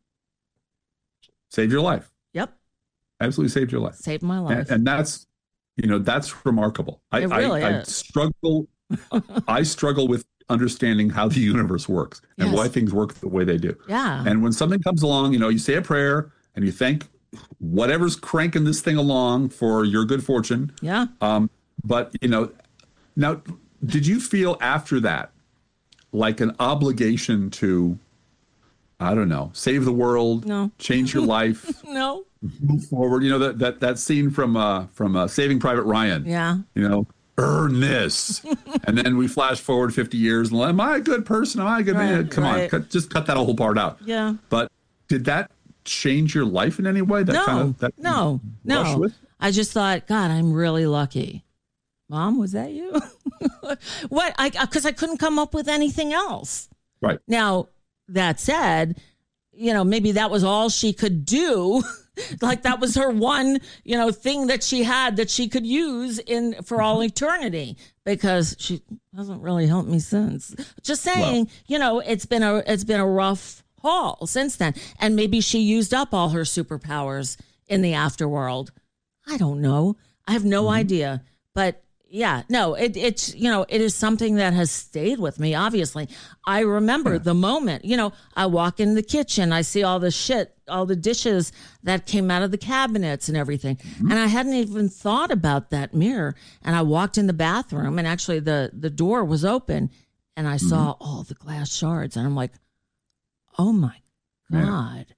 Saved your life. Yep. Absolutely saved your life. Saved my life. And, and that's, you know, that's remarkable. It I, really I, is. I struggle, I struggle with understanding how the universe works and yes. why things work the way they do. Yeah. And when something comes along, you know, you say a prayer and you thank whatever's cranking this thing along for your good fortune. Yeah. Um, but, you know, now, did you feel after that like an obligation to, I don't know, save the world, no. change your life, no, move forward? You know, that that that scene from uh, from uh, Saving Private Ryan. Yeah. You know, earn this, and then we flash forward fifty years, and am I a good person? Am I a good right, man? Come right. on, cut, just cut that whole part out. Yeah. But did that change your life in any way? That no, kind of that no, no. With? I just thought, God, I'm really lucky. Mom, was that you? What? I because I couldn't come up with anything else. Right. Now, that said, you know, maybe that was all she could do. Like that was her one, you know, thing that she had that she could use in for all eternity, because she hasn't really helped me since. Just saying, well, you know, it's been a it's been a rough haul since then. And maybe she used up all her superpowers in the afterworld. I don't know. I have no mm-hmm. idea. But yeah, no, it, it's, you know, it is something that has stayed with me, obviously. I remember yeah. the moment, you know, I walk in the kitchen, I see all the shit, all the dishes that came out of the cabinets and everything. Mm-hmm. And I hadn't even thought about that mirror. And I walked in the bathroom and actually the, the door was open and I mm-hmm. saw all the glass shards. And I'm like, oh my God.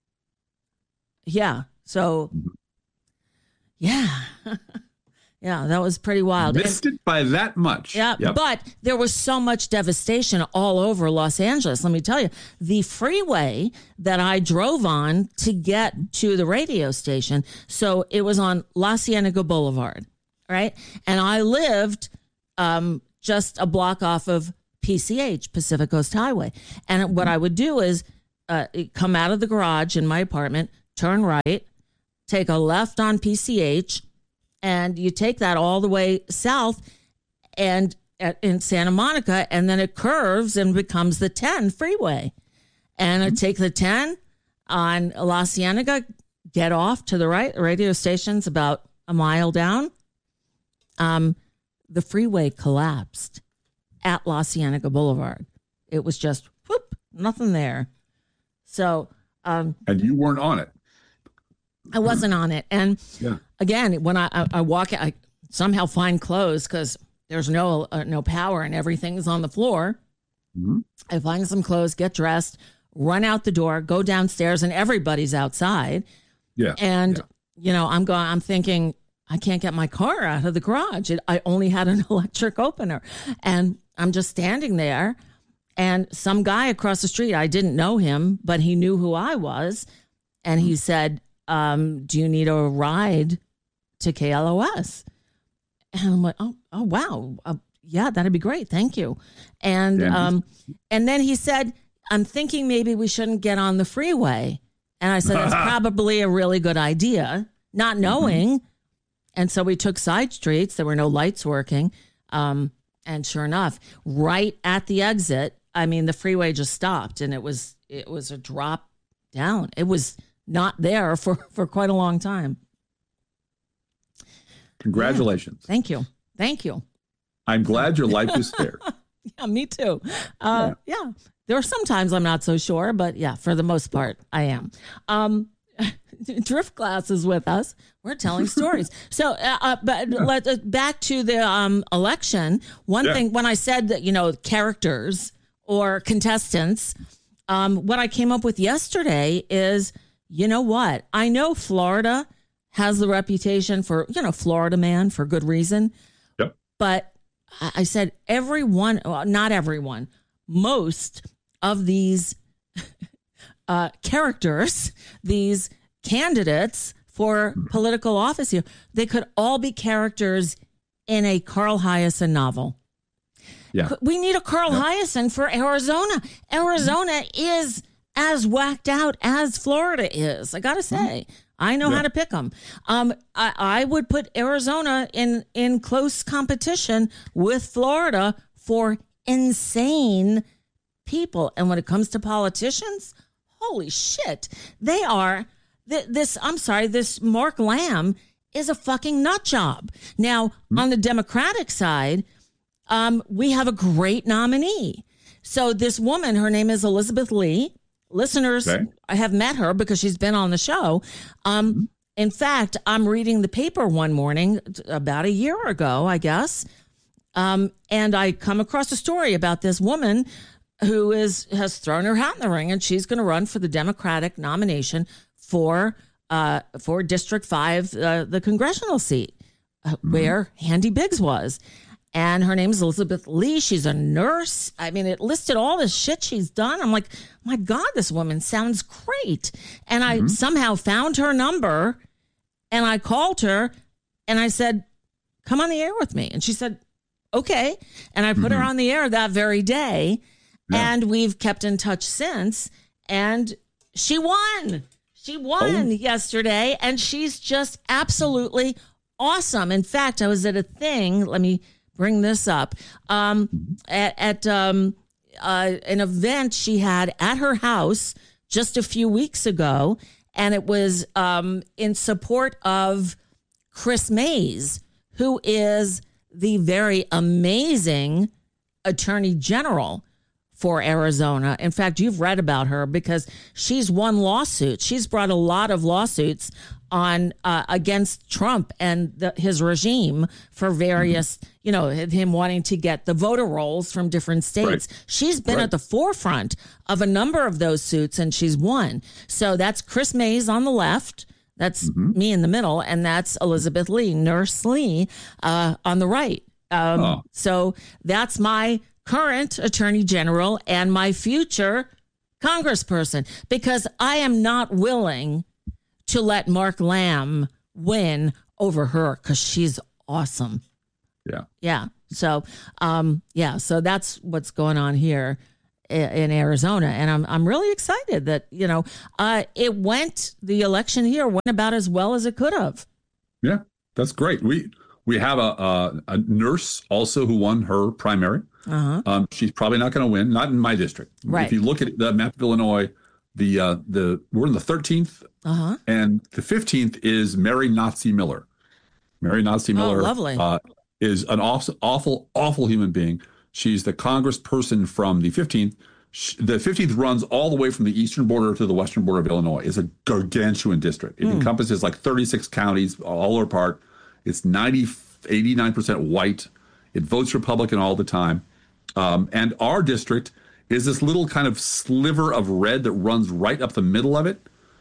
Yeah. yeah so, mm-hmm. yeah. Yeah, that was pretty wild. Missed and, it by that much. Yeah, yep. But there was so much devastation all over Los Angeles. Let me tell you, the freeway that I drove on to get to the radio station, so it was on La Cienega Boulevard, right? And I lived um, just a block off of P C H, Pacific Coast Highway. And what I would do is uh, come out of the garage in my apartment, turn right, take a left on P C H, and you take that all the way south and at, in Santa Monica, and then it curves and becomes the ten freeway. And I take the ten on La Cienega, get off to the right. The radio station's about a mile down. Um, the freeway collapsed at La Cienega Boulevard. It was just whoop, nothing there. So, um, and you weren't on it. I wasn't on it. And yeah. again, when I, I, I walk, I somehow find clothes because there's no uh, no power and everything's on the floor. Mm-hmm. I find some clothes, get dressed, run out the door, go downstairs, and everybody's outside. Yeah. And, yeah. you know, I'm going, I'm thinking, I can't get my car out of the garage. It, I only had an electric opener. And I'm just standing there. And some guy across the street, I didn't know him, but he knew who I was. And he said, um, do you need a ride to K L O S? And I'm like, oh, oh wow. Uh, yeah, that'd be great. Thank you. And yeah. um, and then he said, I'm thinking maybe we shouldn't get on the freeway. And I said, that's probably a really good idea, not knowing. Mm-hmm. And so we took side streets. There were no lights working. Um, and sure enough, right at the exit, I mean, the freeway just stopped, and it was it was a drop down. It was not there for, for quite a long time. Congratulations. Yeah. Thank you. Thank you. I'm glad your life was spared. Yeah, me too. Uh, yeah. yeah. There are some times I'm not so sure, but yeah, for the most part, I am. Um, Driftglass is with us. We're telling stories. So, uh, uh, but let uh, back to the um, election. One yeah. thing, when I said that, you know, characters or contestants, um, what I came up with yesterday is, you know what? I know Florida has the reputation for, you know, Florida man for good reason. Yep. But I said everyone, well, not everyone, most of these uh, characters, these candidates for political office here, they could all be characters in a Carl Hiaasen novel. Yeah. We need a Carl yeah. Hiaasen for Arizona. Arizona mm-hmm. is as whacked out as Florida is. I got to say, mm-hmm. I know yeah. how to pick them. Um, I, I would put Arizona in, in close competition with Florida for insane people. And when it comes to politicians, holy shit, they are th- this. I'm sorry, this Mark Lamb is a fucking nut job. Now, mm-hmm. on the Democratic side, um, we have a great nominee. So this woman, her name is Elizabeth Lee. Listeners, okay. I have met her because she's been on the show. Um, mm-hmm. In fact, I'm reading the paper one morning about a year ago, I guess. Um, and I come across a story about this woman who is has thrown her hat in the ring, and she's going to run for the Democratic nomination for uh, for District five, uh, the congressional seat, uh, mm-hmm. where Handy Biggs was. And her name is Elizabeth Lee. She's a nurse. I mean, it listed all the shit she's done. I'm like, my God, this woman sounds great. And I mm-hmm. somehow found her number, and I called her, and I said, come on the air with me. And she said, okay. And I put mm-hmm. her on the air that very day. Yeah. And we've kept in touch since. And she won. She won oh. yesterday. And she's just absolutely awesome. In fact, I was at a thing. Let me bring this up. Um, at at um, uh, an event she had at her house just a few weeks ago. And it was um, in support of Chris Mays, who is the very amazing Attorney General for Arizona. In fact, you've read about her because she's won lawsuits. She's brought a lot of lawsuits on uh, against Trump and the, his regime for various, mm-hmm. you know, him wanting to get the voter rolls from different states. Right. She's been right. at the forefront of a number of those suits, and she's won. So that's Chris Mays on the left. That's mm-hmm. me in the middle. And that's Elizabeth Lee, Nurse Lee, uh, on the right. Um, oh. So that's my current Attorney General and my future congressperson, because I am not willing to let Mark Lamb win over her because she's awesome. Yeah. Yeah. So, um, yeah. So that's what's going on here in Arizona. And I'm I'm really excited that, you know, uh, it went, the election here went about as well as it could have. Yeah, that's great. We we have a, a, a nurse also who won her primary. Uh-huh. Um, she's probably not going to win, not in my district. Right. If you look at the map of Illinois, the uh, the we're in the thirteenth, uh-huh. and the fifteenth is Mary Nazi Miller. Mary Nazi Miller oh, lovely. Uh, is an awful, awful, awful human being. She's the congressperson from the fifteenth. The fifteenth runs all the way from the eastern border to the western border of Illinois. It's a gargantuan district. It mm. encompasses like thirty-six counties, all apart. It's ninety, eighty-nine percent white. It votes Republican all the time. Um, and our district is this little kind of sliver of red that runs right up the middle of it.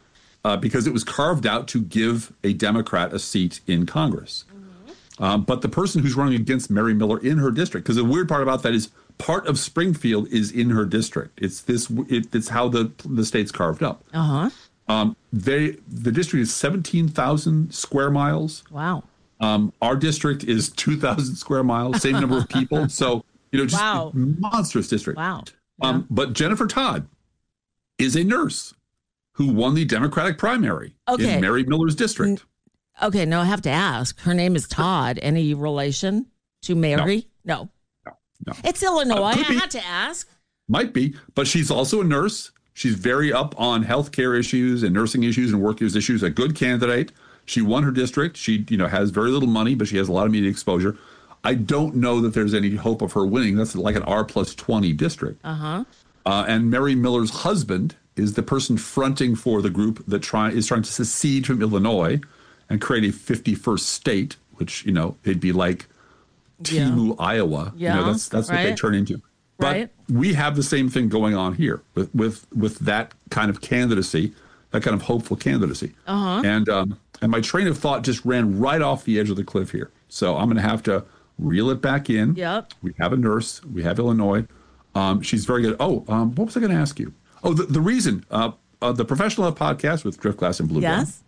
uh, because it was carved out to give a Democrat a seat in Congress. Mm-hmm. Um, but the person who's running against Mary Miller in her district, because the weird part about that is part of Springfield is in her district. It's this. It, it's how the the state's carved up. Uh huh. Um, they the district is seventeen thousand square miles. Wow. Um, our district is two thousand square miles, same number of people. So, you know, just wow. a monstrous district. Wow. Yeah. Um, but Jennifer Todd is a nurse who won the Democratic primary okay. in Mary Miller's district. Okay, now I have to ask. Her name is Todd. Any relation to Mary? No. No. no. It's Illinois. Uh, I had to ask. Might be, but she's also a nurse. She's very up on healthcare issues and nursing issues and workers issues. A good candidate. She won her district. She, you know, has very little money, but she has a lot of media exposure. I don't know that there's any hope of her winning. That's like an R plus twenty district. Uh-huh. Uh, and Mary Miller's husband is the person fronting for the group that try, is trying to secede from Illinois and create a fifty-first state, which, you know, it'd be like Timu, yeah. Iowa. Yeah, you know, that's that's right. what they turn into. But right. we have the same thing going on here with with with that kind of candidacy, that kind of hopeful candidacy. Uh-huh. And um, and my train of thought just ran right off the edge of the cliff here. So I'm going to have to reel it back in. Yep. We have a nurse. We have Illinois. Um, she's very good. Oh, um, what was I going to ask you? Oh, the, the reason, uh, uh, the Professional podcast with Driftglass and Blue. Yes.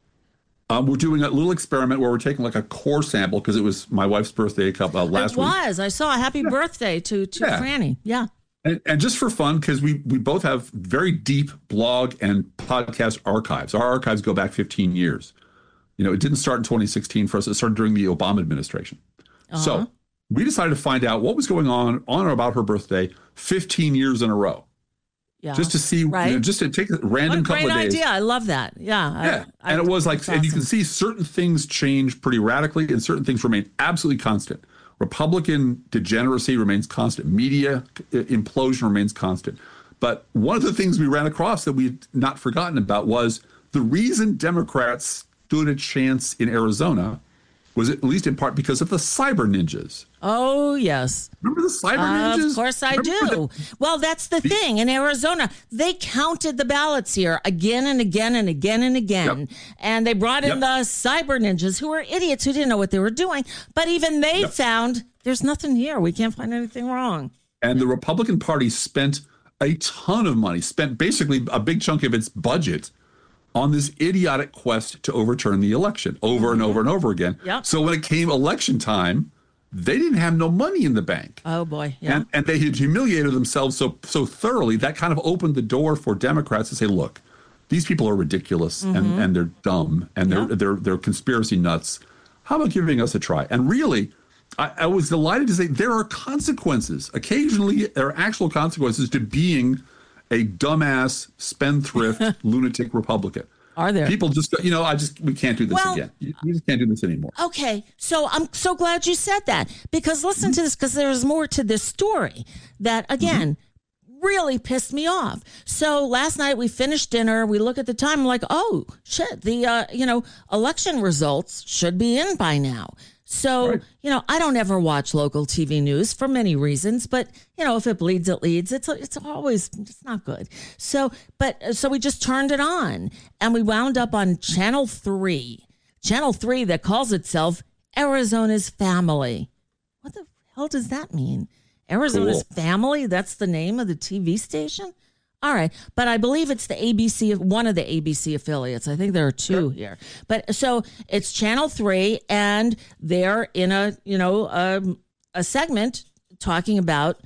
Um, we're doing a little experiment where we're taking like a core sample because it was my wife's birthday a couple uh, last week. It was. Week. I saw a happy yeah. birthday to, to yeah. Franny. Yeah. And, and just for fun, because we, we both have very deep blog and podcast archives. Our archives go back fifteen years. You know, it didn't start in twenty sixteen for us. It started during the Obama administration. Uh-huh. So we decided to find out what was going on on or about her birthday fifteen years in a row. Yeah. Just to see, right. you know, just to take a random what a couple of days. Great idea. I love that. Yeah. Yeah. I, and I, it was like, awesome. And you can see certain things change pretty radically and certain things remain absolutely constant. Republican degeneracy remains constant. Media implosion remains constant. But one of the things we ran across that we'd not forgotten about was the reason Democrats stood a chance in Arizona was at least in part because of the cyber ninjas. Oh, yes. Remember the cyber uh, ninjas? Of course I Remember do. The, well, that's the, the thing. In Arizona, they counted the ballots here again and again and again and again. Yep. And they brought in yep. the cyber ninjas who were idiots who didn't know what they were doing. But even they yep. found there's nothing here. We can't find anything wrong. And the Republican Party spent a ton of money, spent basically a big chunk of its budget on this idiotic quest to overturn the election over and over and over again. Yep. So when it came election time, they didn't have no money in the bank. Oh, boy. Yeah. And, and they had humiliated themselves so so thoroughly that kind of opened the door for Democrats to say, look, these people are ridiculous mm-hmm. and, and they're dumb and they're, yep. they're, they're conspiracy nuts. How about giving us a try? And really, I, I was delighted to say there are consequences. Occasionally, there are actual consequences to being a dumbass, spendthrift, lunatic Republican. Are there? People just go, you know, I just, we can't do this well, again. We just can't do this anymore. Okay. So I'm so glad you said that because listen mm-hmm. to this, because there's more to this story that, again, mm-hmm. really pissed me off. So last night we finished dinner. We look at the time. I'm like, oh, shit, the, uh, you know, election results should be in by now. So, right. you know, I don't ever watch local T V news for many reasons, but, you know, if it bleeds, it leads. It's it's always, it's not good. So, but, so we just turned it on and we wound up on Channel three, Channel three that calls itself Arizona's Family. What the hell does that mean? Arizona's cool. Family? That's the name of the T V station? All right. But I believe it's the A B C, one of the A B C affiliates. I think there are two sure. here. But so it's Channel three, and they're in a, you know, um, a segment talking about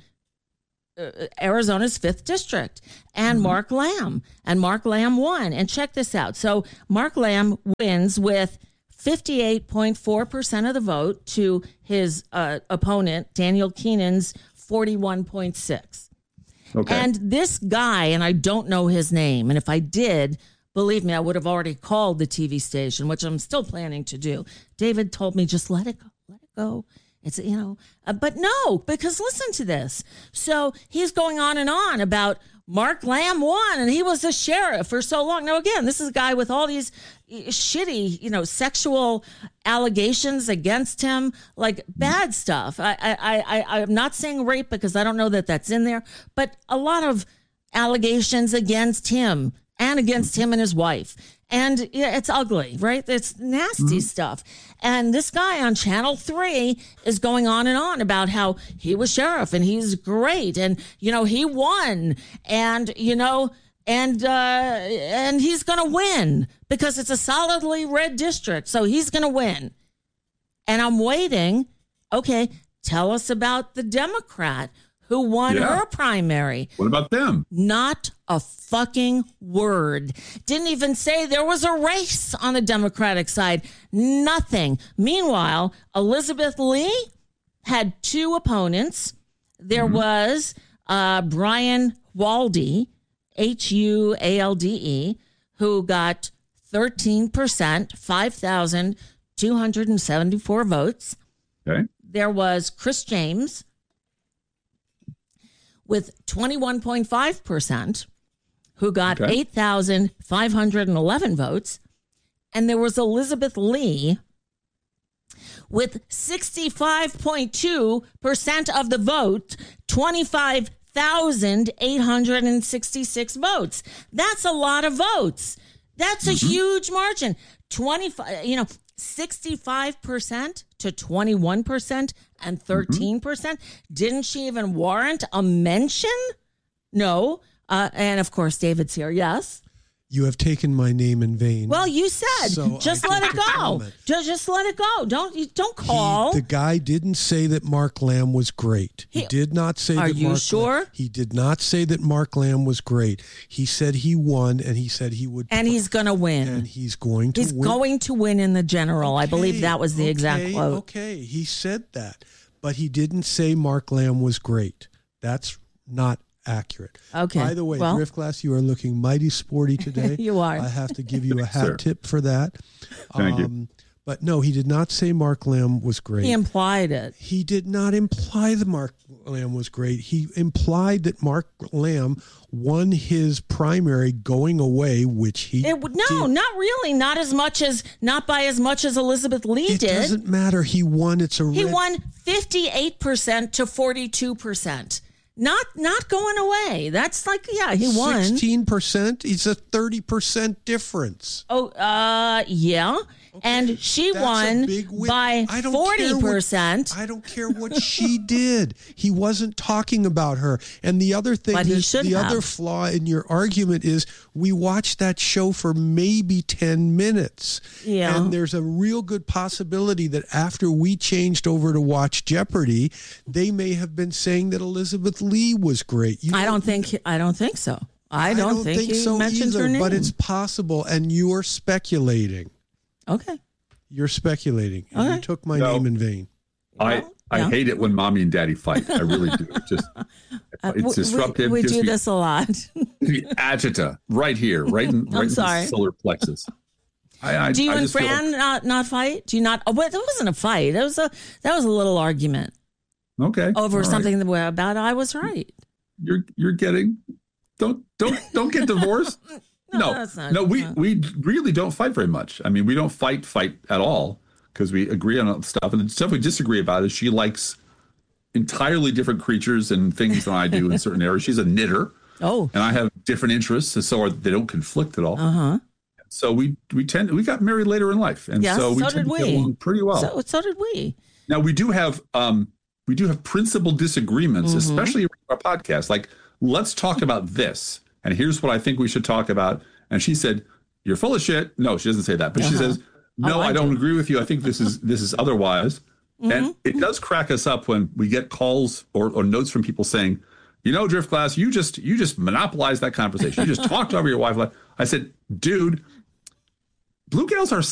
uh, Arizona's fifth district and mm-hmm. Mark Lamb. And Mark Lamb won. And check this out. So Mark Lamb wins with fifty-eight point four percent of the vote to his uh, opponent, Daniel Keenan's forty-one point six. Okay. And this guy, and I don't know his name, and if I did, believe me, I would have already called the T V station, which I'm still planning to do. David told me, just let it go, let it go. It's, you know, uh, but no, because listen to this. So he's going on and on about Mark Lamb won, and he was a sheriff for so long. Now, again, this is a guy with all these shitty, you know, sexual allegations against him, like bad stuff. I, I, I, I'm not saying rape because I don't know that that's in there, but a lot of allegations against him and against him and his wife. And yeah, it's ugly, right? It's nasty mm-hmm. stuff. And this guy on Channel three is going on and on about how he was sheriff and he's great. And, you know, he won. And, you know, and uh, and he's going to win because it's a solidly red district. So he's going to win. And I'm waiting. Okay, tell us about the Democrat who won yeah. her primary. What about them? Not a fucking word. Didn't even say there was a race on the Democratic side. Nothing. Meanwhile, Elizabeth Lee had two opponents. There mm-hmm. was uh, Brian Walde, H U A L D E, who got thirteen percent, five thousand two hundred seventy-four votes. Okay. There was Chris James with twenty-one point five percent, who got okay. eight thousand five hundred eleven votes. And there was Elizabeth Lee with sixty-five point two percent of the vote, twenty-five thousand eight hundred sixty-six votes. That's a lot of votes. That's a mm-hmm. huge margin. twenty-five, you know, sixty-five percent to twenty-one percent and thirteen percent. Mm-hmm. Didn't she even warrant a mention? No. Uh, and of course, David's here. Yes. You have taken my name in vain. Well, you said so just let it go. Just, just let it go. Don't you don't call. He, the guy didn't say that Mark Lamb was great. He, he did not say. Are that you Mark sure? Lamb, he did not say that Mark Lamb was great. He said he won, and he said he would. And he's going to win. And he's going to. He's win. going to win in the general. Okay, I believe that was the okay, exact quote. Okay, he said that, but he didn't say Mark Lamb was great. That's not accurate. Okay. By the way, well, Driftglass, you are looking mighty sporty today. You are. I have to give you a hat Sir. tip for that. Thank um, you. But no, he did not say Mark Lamb was great. He implied it. He did not imply that Mark Lamb was great. He implied that Mark Lamb won his primary going away, which he it, No, did. not really. Not as much as, not by as much as Elizabeth Lee it did. It doesn't matter. He won. It's a He red- won fifty-eight percent to forty-two percent. Not not going away. That's like, yeah, he won. sixteen percent? It's a thirty percent difference. Oh, uh, yeah. Okay. And she That's won by forty percent. What, I don't care what she did. He wasn't talking about her. And the other thing, but he that, should the have. other flaw in your argument is we watched that show for maybe ten minutes. Yeah. And there's a real good possibility that after we changed over to watch Jeopardy, they may have been saying that Elizabeth Lee was great. You I know, don't think I don't think so. I don't, I don't think, think he so mentioned either, her name. but it's possible, and you're speculating. Okay. You're speculating. And okay. You took my no, name in vain. I, well, I yeah. hate it when mommy and daddy fight. I really do. It's just uh, it's disruptive. We, we do me, this a lot. agita right here, right in, right in the solar plexus. I, I, do you I and Fran like, not, not fight? Do you not? Oh, but that wasn't a fight. It was a that was a little argument. Okay. Over All something right. about I was right. You're you're getting don't don't don't get divorced. no, no, that's not, no, we no. we really don't fight very much. I mean, we don't fight fight at all because we agree on stuff, and the stuff we disagree about is she likes entirely different creatures and things than I do in certain areas. She's a knitter. Oh, and I have different interests, so are, they don't conflict at all. Uh huh. So we we tend we got married later in life, and yes, so we so tend did to get we. along pretty well. So so did we. Now we do have um we do have principal disagreements, mm-hmm. especially in our podcast. Like, let's talk about this, and here's what I think we should talk about. And she said, "You're full of shit." No, she doesn't say that, but uh-huh. she says, "No, oh, I, I don't do. agree with you. I think this is this is otherwise." Mm-hmm. And it does crack us up when we get calls or, or notes from people saying, "You know, Driftglass, you just you just monopolized that conversation. You just talked over your wife." I said, "Dude, blue gals are